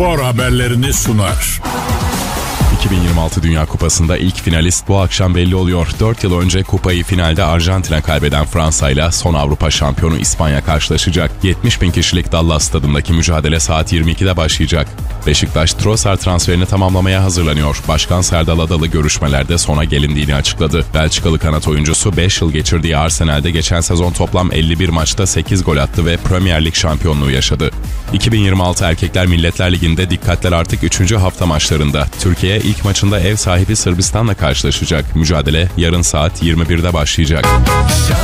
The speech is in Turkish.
Spor haberlerini sunar. 2026 Dünya Kupası'nda ilk finalist bu akşam belli oluyor. 4 yıl önce kupayı finalde Arjantin'e kaybeden Fransa ile son Avrupa şampiyonu İspanya karşılaşacak. 70 bin kişilik Dallas stadındaki mücadele saat 22'de başlayacak. Beşiktaş, Trossard transferini tamamlamaya hazırlanıyor. Başkan Serdal Adalı görüşmelerde sona gelindiğini açıkladı. Belçikalı kanat oyuncusu 5 yıl geçirdiği Arsenal'de geçen sezon toplam 51 maçta 8 gol attı ve Premier Lig şampiyonluğu yaşadı. 2026 Erkekler Milletler Ligi'nde dikkatler artık 3. hafta maçlarında. Türkiye ilk maçında ev sahibi Sırbistan'la karşılaşacak. Mücadele yarın saat 21'de başlayacak.